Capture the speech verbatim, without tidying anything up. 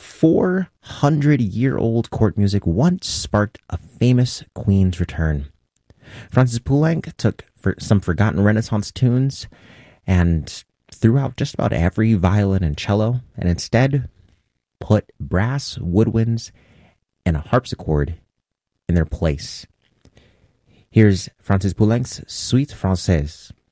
four hundred year old court music once sparked a famous queen's return. Francis Poulenc took for some forgotten Renaissance tunes and threw out just about every violin and cello, and instead put brass, woodwinds, and a harpsichord in their place. Here's Francis Poulenc's Suite Française.